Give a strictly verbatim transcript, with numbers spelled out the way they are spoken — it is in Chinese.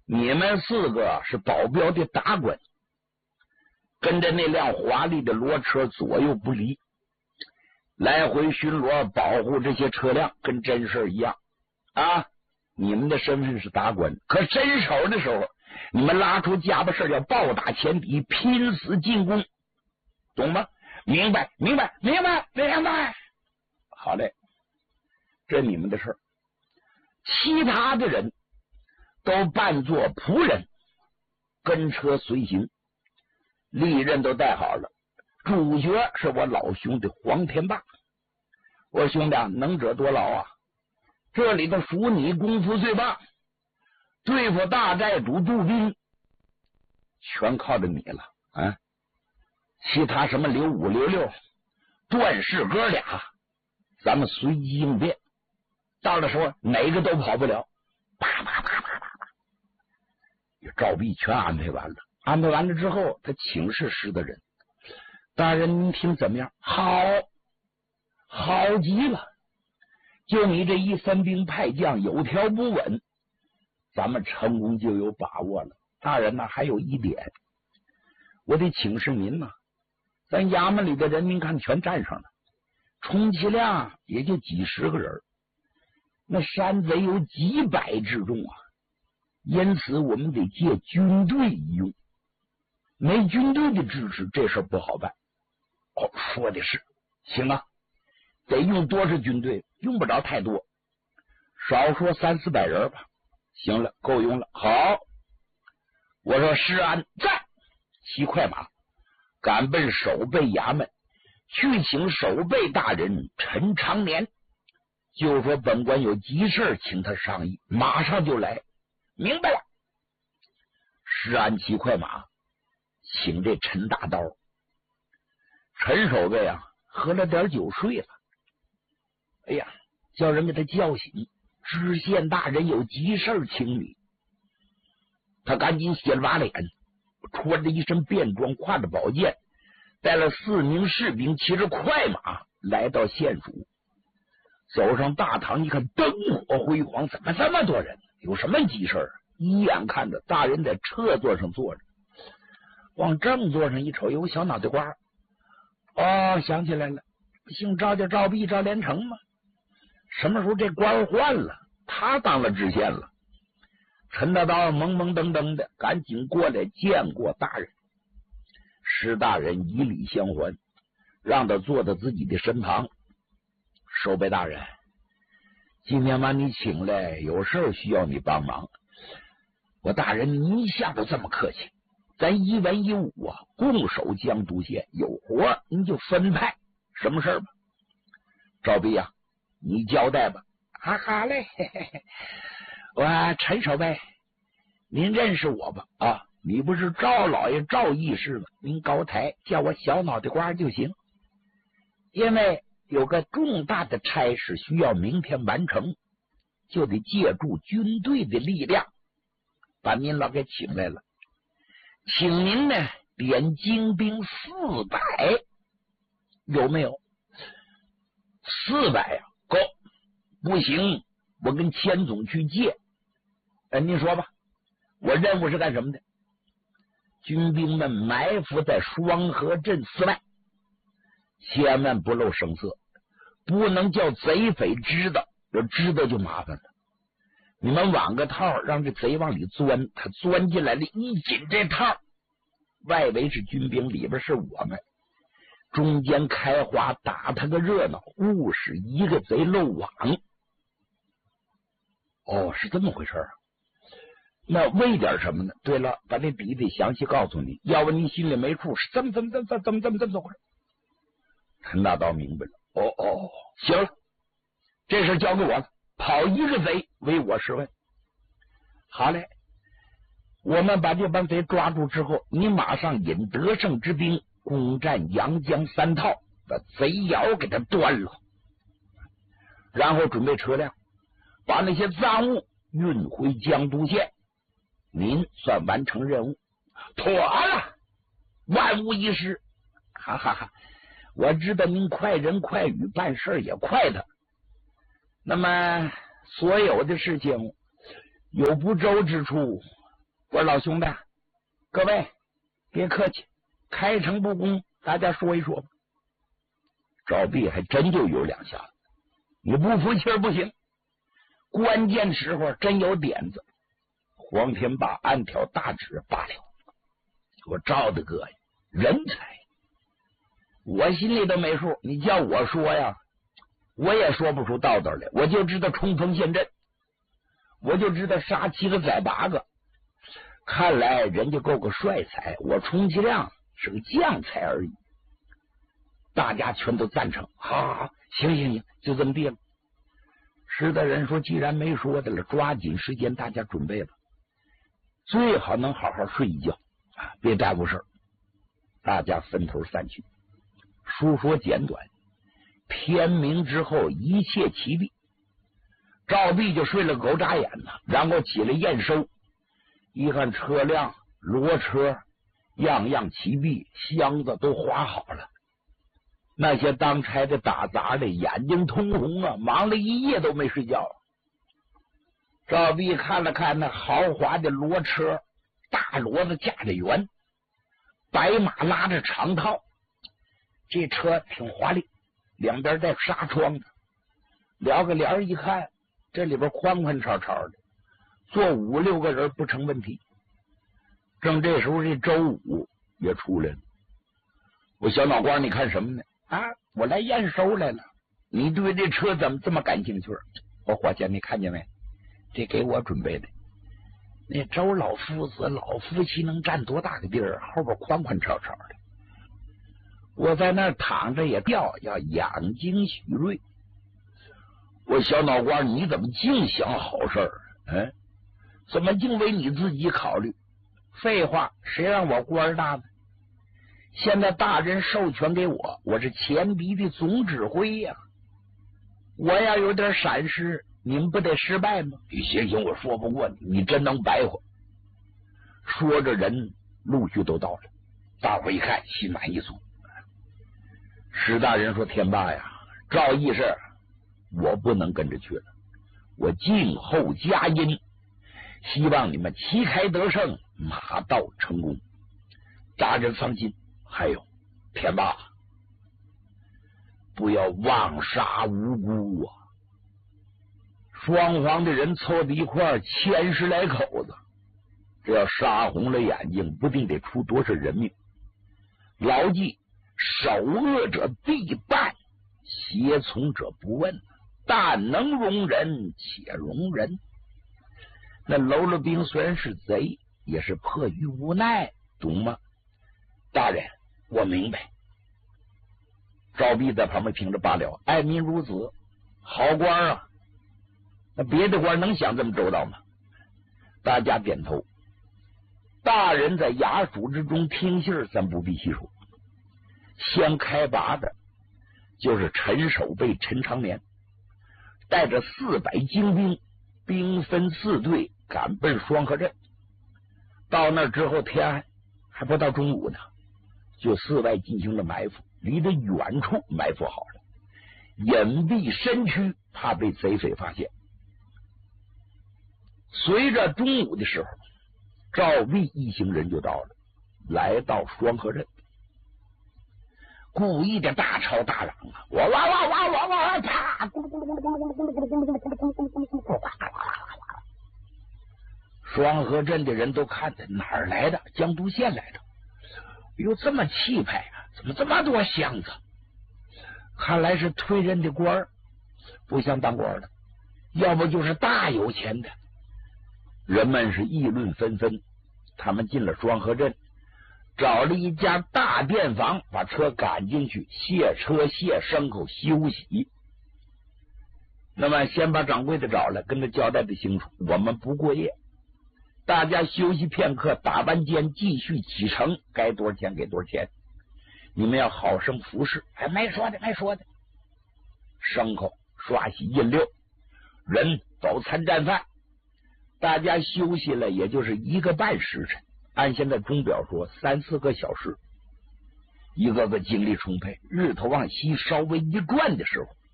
你们四个是保镖的大官，跟着那辆华丽的骡车左右不离，来回巡逻，保护这些车辆，跟真事一样啊！你们的身份是大官，可伸手的时候，你们拉出家伙事要暴打前敌，拼死进攻，懂吗？明白，明白，明白，明白。好嘞，这你们的事儿。其他的人都扮作仆人，跟车随行，利刃都带好了。主角是我老兄弟黄天霸。我说兄弟啊，能者多劳啊，这里头属你功夫最棒，对付大寨主杜宾全靠着你了啊！其他什么刘五刘六段氏哥俩，咱们随机应变，到了时候哪个都跑不了。啪啪啪啪啪啪，赵壁全安排完了。安排完了之后，他请示师的人，大人您听怎么样？好，好极了！就你这一分兵派将有条不紊，咱们成功就有把握了。大人呢，还有一点，我得请示您呢。咱衙门里的人您看全站上了，充其量也就几十个人，那山贼有几百之众啊，因此我们得借军队一用。没军队的支持，这事不好办。哦，说的是，行啊，得用多少军队？用不着太多，少说三四百人吧。行了，够用了。好，我说施安在，骑快马赶奔守备衙门，去请守备大人陈长年，就说本官有急事请他商议，马上就来。明白了。施安骑快马请这陈大刀。陈守备啊，喝了点酒睡了。哎呀，叫人给他叫醒，知县大人有急事请你。他赶紧洗了把脸，穿着一身便装，挎着宝剑，带了四名士兵，骑着快马来到县署。走上大堂一看，灯火辉煌，怎么这么多人？有什么急事？一眼看着大人在侧座上坐着，往正座上一瞅，有个小脑袋瓜。哦，想起来了，姓赵叫赵壁，赵连成吗？什么时候这官换了，他当了知县了。陈大刀懵懵登登的，赶紧过来见过大人。施大人以礼相还，让他坐到自己的身旁。守备大人，今天把你请来，有事需要你帮忙。我大人您一向都这么客气，咱一文一武啊，共守江都县，有活您就分派，什么事吧？赵壁啊，你交代吧。啊，好嘞，嘿嘿嘿，我陈守备，您认识我吧？啊，你不是赵老爷赵义士吗？您高抬，叫我小脑袋瓜就行。因为有个重大的差事需要明天完成，就得借助军队的力量，把您老给请来了。请您呢点精兵四百，有没有？四百呀，够。不行，我跟千总去借。哎，您说吧，我任务是干什么的？军兵们埋伏在双河镇四外，千万不露声色，不能叫贼匪知道，要知道就麻烦了。你们网个套，让这贼往里钻，他钻进来了，一紧这套，外围是军兵，里边是我们，中间开花，打他个热闹，误使一个贼漏网。哦，是这么回事啊？那为点什么呢？对了，把这底得详细告诉你，要不你心里没数，是这么这么这么这么这么这么回事。陈大刀明白了。哦哦，行了，这事交给我了，跑一个贼为我是问。好嘞，我们把这帮贼抓住之后，你马上引得胜之兵攻占阳江三套，把贼窑给他端了，然后准备车辆，把那些赃物运回江都县。您算完成任务，妥了，万无一失。哈哈哈，我知道您快人快语，办事也快的。那么所有的事情有不周之处， 我说老兄弟，各位别客气，开诚布公，大家说一说吧。赵壁还真就有两下子，你不服气儿不行，关键时候真有点子。黄天霸暗挑大指罢了，我赵大哥呀，人才，我心里都没数，你叫我说呀，我也说不出道道来，我就知道冲锋陷阵，我就知道杀七个宰八个。看来人家够个帅才，我充其量是个将才而已。大家全都赞成，好好好，行行行，就这么地了。石大人说，既然没说的了，抓紧时间，大家准备吧，最好能好好睡一觉啊，别耽误事儿。大家分头散去。书说简短，天明之后一切齐毕，赵壁就睡了狗眨眼了，然后起来验收，一看车辆骡车样样齐备，箱子都划好了。那些当差的打杂的眼睛通红啊，忙了一夜都没睡觉。赵壁看了看那豪华的骡车，大骡子驾着辕，白马拉着长套，这车挺华丽，两边带纱窗的，撩个帘一看，这里边宽宽敞敞的，坐五六个人不成问题。正这时候，这周武也出来了。我小脑瓜，你看什么呢？啊，我来验收来了。你对这车怎么这么感兴趣？我伙计，你看见没？这给我准备的。那周老夫子老夫妻能占多大个地儿？后边宽宽敞敞的。我在那儿躺着也掉，要养精蓄锐。我小脑瓜，你怎么净想好事儿？嗯，怎么净为你自己考虑？废话，谁让我官大呢？现在大人授权给我，我是前敌的总指挥呀、啊。我要有点闪失，你们不得失败吗？行行，我说不过你，你真能白活。说着，人陆续都到了，大伙一看，心满意足。石大人说：“天霸呀，赵义士，我不能跟着去了，我静候佳音，希望你们旗开得胜，马到成功。大人放心。还有，天霸，不要妄杀无辜啊！双方的人凑在一块千十来口子，这要杀红了眼睛，不定得出多少人命。牢记，首恶者必办，胁从者不问。但能容人，且容人。那喽啰兵虽然是贼，也是迫于无奈，懂吗？大人，我明白。赵壁在旁边听着罢了，爱民如子，好官啊！那别的官能想这么周到吗？大家点头。大人在衙署之中听信儿，咱不必细说。先开拔的就是陈守备陈长年，带着四百精兵，兵分四队赶奔双河镇。到那之后，天暗还不到中午呢，就四外进行了埋伏，离得远处埋伏好了，隐蔽身躯，怕被贼匪发现。随着中午的时候，赵壁一行人就到了，来到双河镇，故意的大吵大嚷啊！哇哇哇哇哇哇！啪！咕噜咕噜咕噜咕噜咕噜咕噜咕噜咕噜咕噜咕噜咕噜咕噜咕噜！双河镇的人都看的哪儿来的？江都县来的。哟，这么气派啊！怎么这么多箱子？看来是推任的官儿，不像当官的，要不就是大有钱的。人们是议论纷纷。他们进了双河镇，找了一家大店房，把车赶进去，卸车卸牲口休息。那么先把掌柜的找来，跟他交代的清楚，我们不过夜，大家休息片刻，打完尖继续启程，该多少钱给多少钱，你们要好生服侍。哎，没说的没说的，牲口刷洗印六，人饱餐战饭，大家休息了也就是一个半时辰，按现在钟表说三四个小时，一个个精力充沛。日头往西稍微一转的时候，